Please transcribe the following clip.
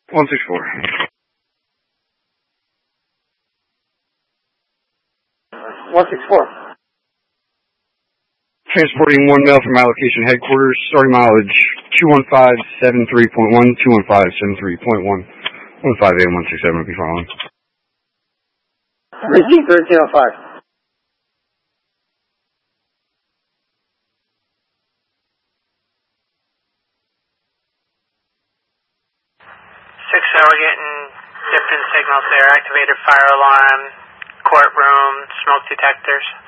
164. 164. Transporting one male from my location headquarters, starting mileage 21573.1, 21573.1, 158167 will be following. Receive 1305. 6-0, we're getting different signals there. Activated fire alarm, courtroom, smoke detectors.